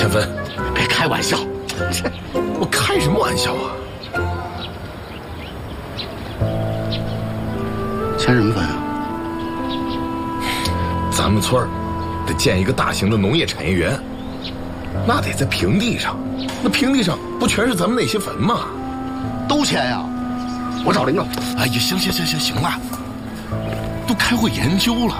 迁坟。 别开玩笑， 我开什么玩笑啊？ 迁什么坟啊？ 咱们村儿得建一个大型的农业产业园，那得在平地上，那平地上不全是咱们那些坟吗？ 都迁呀！我找领导。 哎呀，行了，都开会研究了，